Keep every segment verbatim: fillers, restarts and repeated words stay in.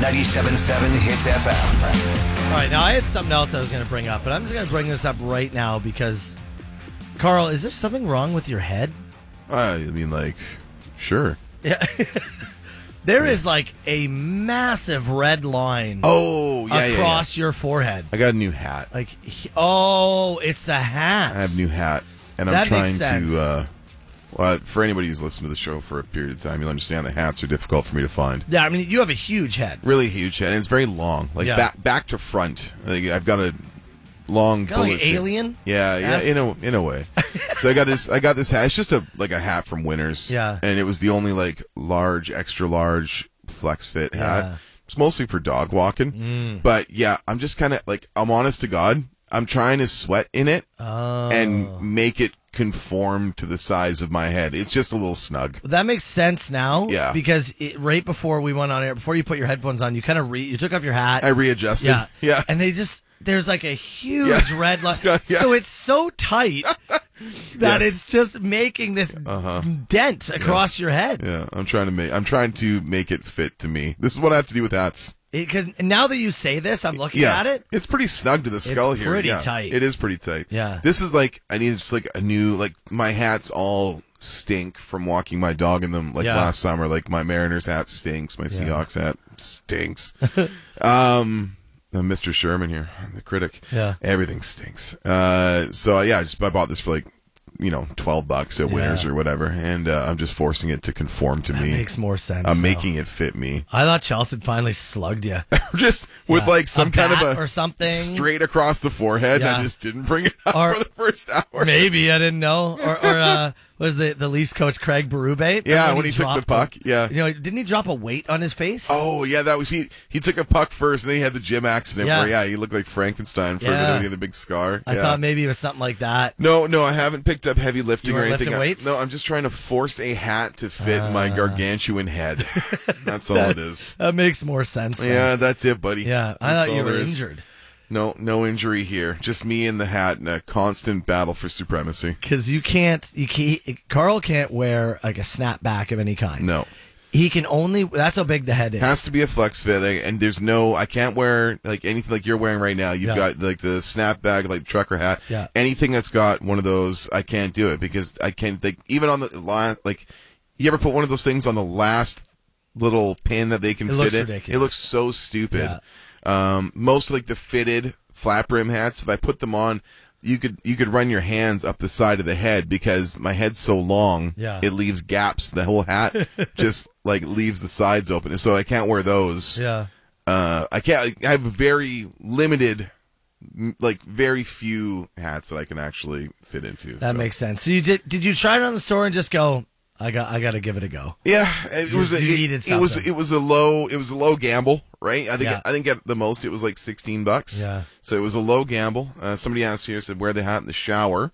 ninety-seven point seven Hits F M. All right, now I had something else I was going to bring up, but I'm just going to bring this up right now because, Carl, is there something wrong with your head? I mean, like, sure. Yeah. There is like a massive red line Oh, yeah, across yeah, yeah. your forehead. I got a new hat. Like, he- oh, it's the hat. I have a new hat, and That I'm trying makes sense. to. Uh, well, for anybody who's listened to the show for a period of time, you'll understand that hats are difficult for me to find. Yeah, I mean, you have a huge head. Really huge hat, and it's very long, like Yeah. back back to front. Like, I've got a long Kind of like bullet shape. alien? Yeah, yeah, Ask- in a in a way. So I got this. I got this hat. It's just a like a hat from Winners. Yeah. and it was the only like large, extra large flex fit hat. Yeah. It's mostly for dog walking, Mm. but yeah, I'm just kind of like I'm honest to God. I'm trying to sweat in it Oh. and make it conform to the size of my head. It's just a little snug. That makes sense now. Yeah. Because it, right before we went on air, before you put your headphones on, you kind of re, you took off your hat. I readjusted. Yeah. Yeah. And they just, there's like a huge Yeah. red line. It's got- yeah. So it's so tight that Yes. it's just making this dent across Yes. your head. Yeah, I'm trying to make I'm trying to make it fit to me. This is what I have to do with hats. Because now that you say this, I'm looking Yeah, at it. it's pretty snug to the skull here. pretty yeah. tight. It is pretty tight. Yeah. This is like I need just like a new like my hats all stink from walking my dog in them like Yeah. last summer. Like my Mariners hat stinks. My Seahawks hat stinks. um. uh, Mister Sherman here, the critic. Yeah. Everything stinks. Uh, so yeah, I just I bought this for like, you know, twelve bucks at Winners Yeah. or whatever, and uh, I'm just forcing it to conform to That me. makes more sense. I'm now. making it fit me. I thought Chelsea finally slugged you. Just with Yeah. like some A kind of bat a or something. straight across the forehead. And Yeah. I just didn't bring it up Or- for the first hour. Maybe I didn't know. Or, or uh, was the the Leafs coach Craig Berube? Remember Yeah, when he took dropped the puck, yeah. You know, didn't he drop a weight on his face? Oh yeah, that was he. He took a puck first, and then he had the gym accident Yeah. where yeah, he looked like Frankenstein for Yeah. yeah. the big scar. I yeah. thought maybe it was something like that. No, no, I haven't picked up heavy lifting You or weren't anything. lifting I- weights? no, I'm just trying to force a hat to fit my Ah. gargantuan head. That's all it is. That makes more sense. then. Yeah, that's it, buddy. Yeah, I That's thought you all were there is. injured No, no injury here. Just me in the hat in a constant battle for supremacy. because you can't. You can't. Carl can't wear like a snapback of any kind. No. He can only. That's how big the head is. Has to be a flex fit, like, and there's no. I can't wear like anything like you're wearing right now. You've Yeah. got like the snapback, like trucker hat. Yeah. Anything that's got one of those, I can't do it because I can't. Like even on the last, like you ever put one of those things on the last little pin that they can It fit looks in? ridiculous. It looks so stupid. Um, most like the fitted flat brim hats, if I put them on, you could you could run your hands up the side of the head because my head's so long. Yeah. It leaves gaps. The whole hat just like leaves the sides open, so I can't wear those. Yeah. Uh, I can't. I have very limited, m- like very few hats that I can actually fit into. That so. makes sense. So you did? Did you try it on the store and just go? I got. I got to give it a go. Yeah, it You- was. A, you it, needed it was. something. It was a low. It was a low gamble, right? I think. Yeah. I think at the most it was like sixteen bucks. Yeah. So it was a low gamble. Uh, somebody asked here, said, wear the hat in the shower.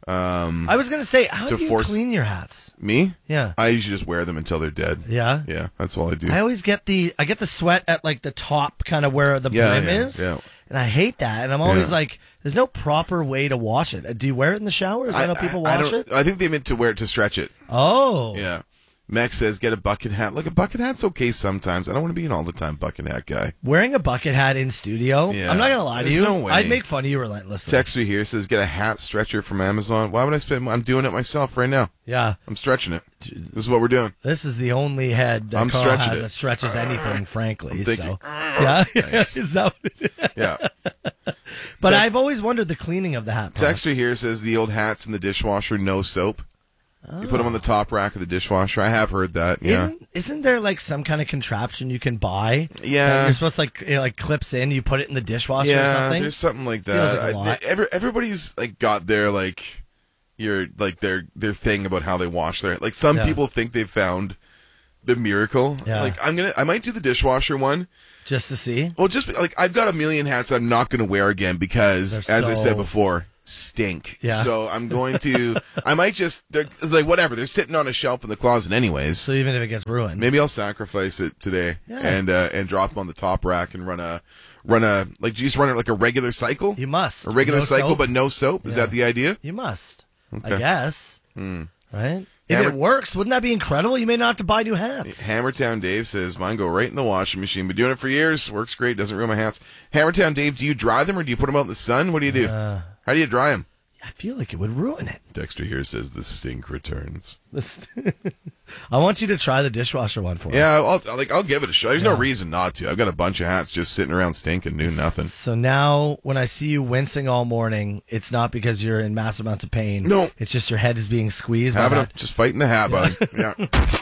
Um, I was gonna say, how To do you force- clean your hats? me? Yeah. I usually just wear them until they're dead. Yeah. Yeah, that's all I do. I always get the I get the sweat at like the top, kind of where the Yeah, brim yeah, is, yeah. and I hate that. And I'm always Yeah. like, there's no proper way to wash it. Do you wear it in the shower? Is that how people I wash don't- it? I think they meant to wear it to stretch it. Oh, Yeah. Max says, get a bucket hat. Like, a bucket hat's okay sometimes. I don't want to be an all-the-time bucket hat guy. wearing a bucket hat in studio. Yeah. I'm not gonna lie to There's you. no way. I'd make fun of you relentlessly. Texter here says, get a hat stretcher from Amazon. Why would I spend? I'm doing it myself right now. Yeah, I'm stretching it. This is what we're doing. this is the only head that I'm Carl stretching has it. that stretches anything. Frankly, thinking, so yeah, Nice. is that what it is? Yeah. But Text- I've always wondered the cleaning of the hat. part. Texter here says, the old hats in the dishwasher, no soap. You put them on the top rack of the dishwasher. I have heard that. Yeah. Isn't, isn't there like some kind of contraption you can buy? Yeah. that you're supposed to like it like clips in. You put it in the dishwasher or Yeah, something. there's something like Feels that. like a I- lot. every, everybody's like got their like your like their their thing about how they wash their like. Some Yeah. people think they've found the miracle. Yeah. Like I'm gonna, I might do the dishwasher one. Just to see. Well, just like I've got a million hats that I'm not gonna wear again because, They're as I so- said before, stink. Yeah. So I'm going to. I might just. they're- It's like whatever. They're sitting on a shelf in the closet anyways. So even if it gets ruined, Maybe I'll sacrifice it today Yeah. and uh, and drop them on the top rack and run a run a like do you just run it like a regular cycle. you must A regular No cycle, soap? but no soap. Is Yeah. that the idea? you must. I Okay. guess. Hmm. Right. If Hammer- it works, wouldn't that be incredible? You may not have to buy new hats. Hammertown Dave says, mine go right in the washing machine. Been doing it for years. Works great. Doesn't ruin my hats. Hammertown Dave, do you dry them or do you put them out in the sun? What do you do? Uh, How do you dry them? I feel like it would ruin it. Dexter here says, the stink returns. I want you to try the dishwasher one for me. Yeah, I'll, I'll, like, I'll give it a shot. There's Yeah. no reason not to. I've got a bunch of hats just sitting around stinking, doing nothing. So now when I see you wincing all morning, it's not because you're in massive amounts of pain. No. It's just your head is being squeezed. by Having a, that. just fighting the hat, bud. Yeah.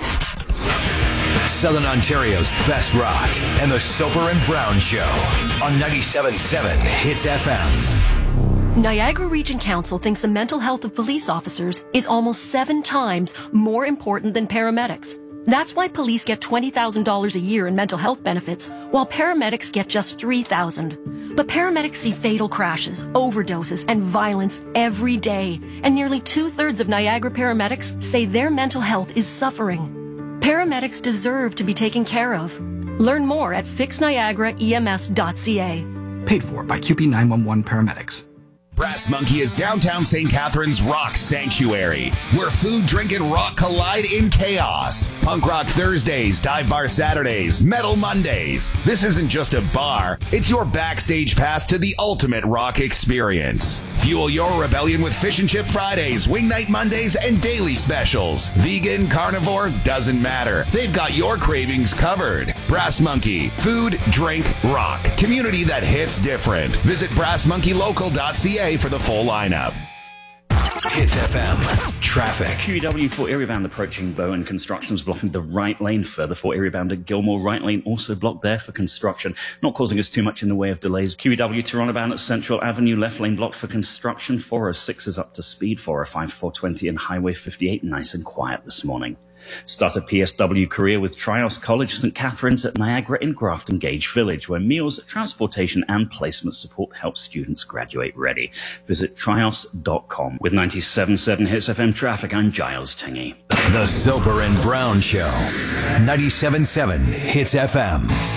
Southern Ontario's best rock and the Soper and Brown Show on ninety-seven point seven Hits F M. Niagara Region Council thinks the mental health of police officers is almost seven times more important than paramedics. That's why police get twenty thousand dollars a year in mental health benefits, while paramedics get just three thousand dollars. But paramedics see fatal crashes, overdoses, and violence every day, and nearly two-thirds of Niagara paramedics say their mental health is suffering. Paramedics deserve to be taken care of. Learn more at fix niagara E M S dot C A. Paid for by Q P nine one one Paramedics. Brass Monkey is downtown Saint Catharines' rock sanctuary, where food, drink, and rock collide in chaos. Punk rock Thursdays, dive bar Saturdays, metal Mondays. This isn't just a bar, it's your backstage pass to the ultimate rock experience. Fuel your rebellion with Fish and Chip Fridays, Wing Night Mondays, and daily specials. Vegan, carnivore, doesn't matter. They've got your cravings covered. Brass Monkey, food, drink, rock. Community that hits different. Visit brass monkey local dot C A for the full lineup. Hits F M. Traffic. Q E W for Erie-bound approaching Bowen. Construction is blocking the right lane further for Erie-bound at Gilmore. Right lane also blocked there for construction. Not causing us too much in the way of delays. Q E W Toronto-bound at Central Avenue. Left lane blocked for construction. four oh six is up to speed. four oh five, four twenty and Highway fifty-eight nice and quiet this morning. Start a P S W career with Trios College Saint Catharines at Niagara in Grafton Gage Village, where meals, transportation and placement support help students graduate ready. Visit trios dot com. With ninety-seven point seven Hits F M traffic, I'm Giles Tingy. The Soper and Brown Show. ninety-seven point seven Hits F M.